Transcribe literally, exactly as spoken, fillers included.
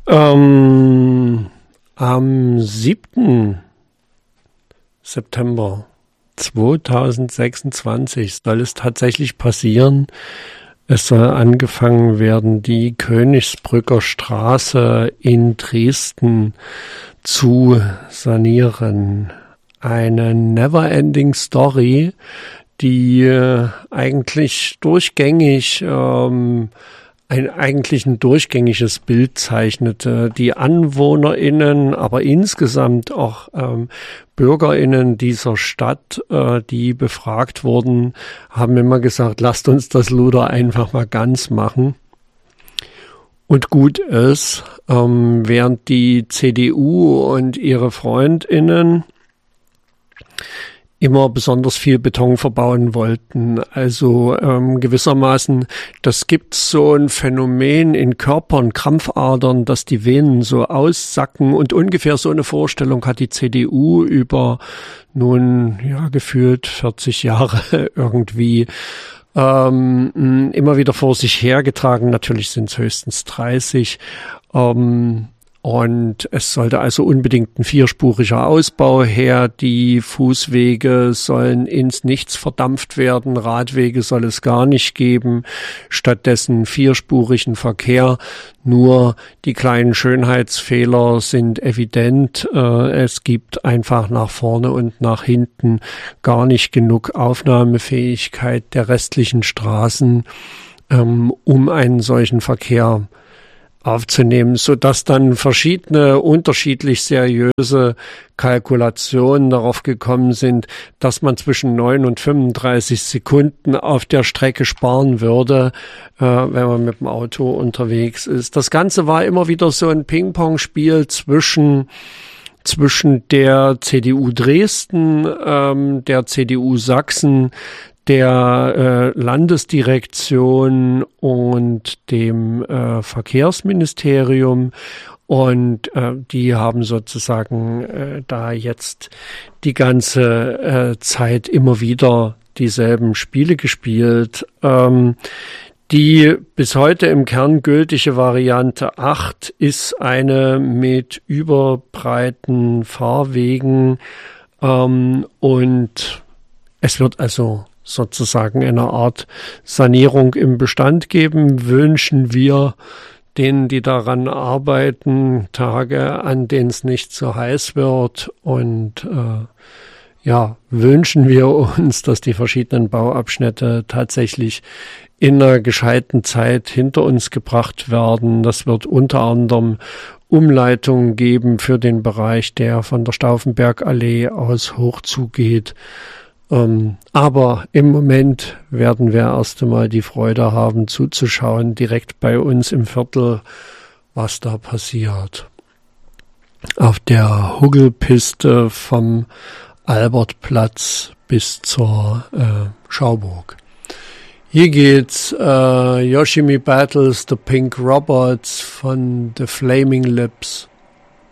Ähm, am siebten September zweitausendsechsundzwanzig soll es tatsächlich passieren. Es soll angefangen werden, die Königsbrücker Straße in Dresden zu sanieren. Eine never-ending Story, die äh, eigentlich durchgängig ähm, ein eigentlich ein durchgängiges Bild zeichnete. Die AnwohnerInnen, aber insgesamt auch ähm, BürgerInnen dieser Stadt, äh, die befragt wurden, haben immer gesagt, lasst uns das Luder einfach mal ganz machen. Und gut ist, ähm, während die C D U und ihre FreundInnen immer besonders viel Beton verbauen wollten. Also ähm, gewissermaßen, das gibt so ein Phänomen in Körpern, Krampfadern, dass die Venen so aussacken, und ungefähr so eine Vorstellung hat die C D U über nun ja gefühlt vierzig Jahre irgendwie ähm, immer wieder vor sich hergetragen. Natürlich sind es höchstens dreißig. Ähm, Und es sollte also unbedingt ein vierspuriger Ausbau her. Die Fußwege sollen ins Nichts verdampft werden. Radwege soll es gar nicht geben. Stattdessen vierspurigen Verkehr. Nur die kleinen Schönheitsfehler sind evident. Es gibt einfach nach vorne und nach hinten gar nicht genug Aufnahmefähigkeit der restlichen Straßen, um einen solchen Verkehr aufzunehmen, so dass dann verschiedene unterschiedlich seriöse Kalkulationen darauf gekommen sind, dass man zwischen neun und fünfunddreißig Sekunden auf der Strecke sparen würde, äh, wenn man mit dem Auto unterwegs ist. Das Ganze war immer wieder so ein Ping-Pong-Spiel zwischen zwischen der C D U Dresden, ähm, der C D U Sachsen, der äh, Landesdirektion und dem äh, Verkehrsministerium, und äh, die haben sozusagen äh, da jetzt die ganze äh, Zeit immer wieder dieselben Spiele gespielt. Ähm, die bis heute im Kern gültige Variante acht ist eine mit überbreiten Fahrwegen, ähm, und es wird also sozusagen eine Art Sanierung im Bestand geben. Wünschen wir denen, die daran arbeiten, Tage, an denen es nicht so heiß wird, und äh, ja, wünschen wir uns, dass die verschiedenen Bauabschnitte tatsächlich in einer gescheiten Zeit hinter uns gebracht werden. Das wird unter anderem Umleitungen geben für den Bereich, der von der Stauffenbergallee aus hoch zugeht. Ähm, aber im Moment werden wir erst einmal die Freude haben, zuzuschauen, direkt bei uns im Viertel, was da passiert. Auf der Huggelpiste vom Albertplatz bis zur äh, Schauburg. Hier geht's äh, Yoshimi Battles the Pink Robots von The Flaming Lips.